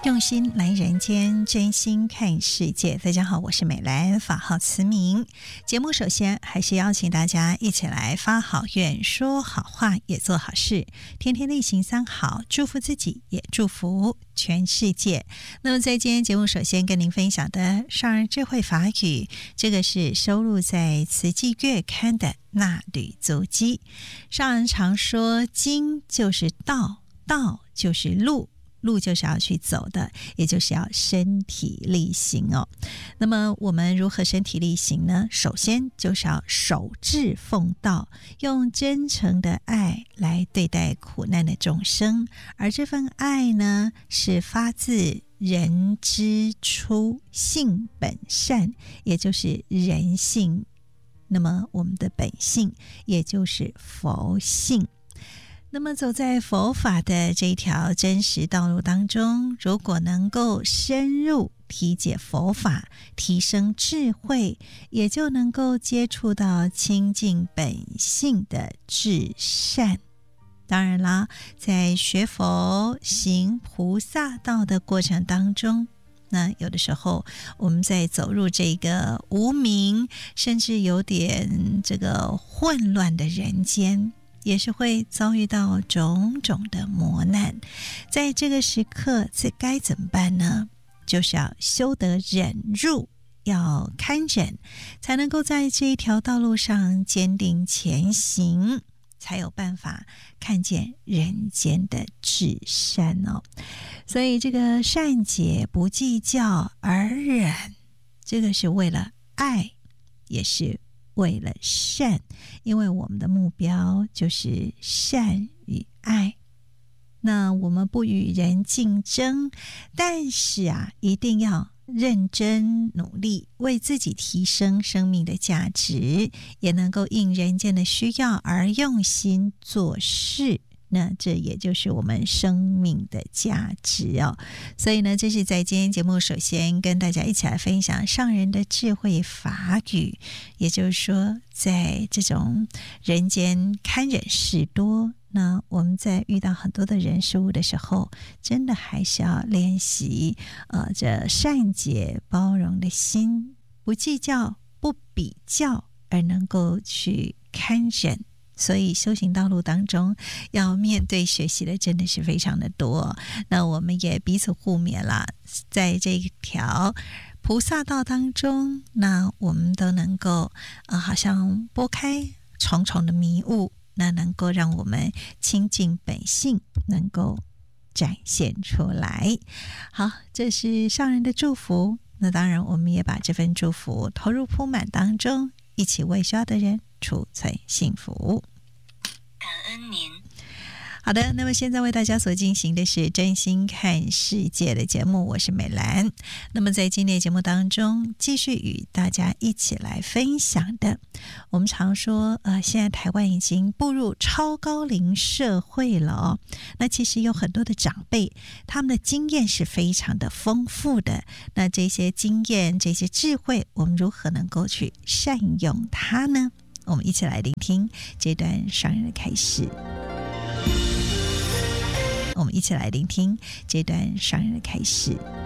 用心来人间，真心看世界。大家好，我是美兰，法号慈明。节目首先还是邀请大家一起来发好愿，说好话，也做好事，天天例行三好，祝福自己，也祝福全世界。那么在今天节目首先跟您分享的上人智慧法语，这个是收录在慈济月刊的纳履足迹。上人常说，经就是道，道就是路，路就是要去走的，也就是要身体力行哦。那么我们如何身体力行呢？首先就是要守志奉道，用真诚的爱来对待苦难的众生，而这份爱呢，是发自人之初性本善，也就是人性。那么我们的本性也就是佛性。那么走在佛法的这条真实道路当中，如果能够深入体解佛法，提升智慧，也就能够接触到清净本性的至善。当然啦，在学佛行菩萨道的过程当中，那有的时候我们在走入这个无明甚至有点这个混乱的人间，也是会遭遇到种种的磨难。在这个时刻这该怎么办呢？就是要修得忍辱，要堪忍，才能够在这一条道路上坚定前行，才有办法看见人间的至善哦。所以这个善解不计较而忍，这个是为了爱，也是为了善，因为我们的目标就是善与爱。那我们不与人竞争，但是一定要认真努力，为自己提升生命的价值，也能够应人间的需要而用心做事。那这也就是我们生命的价值哦。所以呢，这是在今天节目首先跟大家一起来分享上人的智慧法语，也就是说，在这种人间堪忍事多，那我们在遇到很多的人事物的时候，真的还是要练习这善解包容的心，不计较不比较，而能够去堪忍。所以修行道路当中要面对学习的真的是非常的多，那我们也彼此互勉啦，在这一条菩萨道当中，那我们都能够好像拨开重重的迷雾，那能够让我们亲近本性能够展现出来。好，这是上人的祝福，那当然我们也把这份祝福投入铺满当中，一起为需要的人储存幸福。 感恩您。 好的，那么现在为大家所进行的是真心看世界的节目，我是美兰。那么在今天的节目当中，继续与大家一起来分享的，我们常说现在台湾已经步入超高龄社会了哦。那其实有很多的长辈，他们的经验是非常的丰富的，那这些经验这些智慧，我们如何能够去善用它呢？我们一起来聆听这段上人的开示。我们一起来聆听这段上人的开示。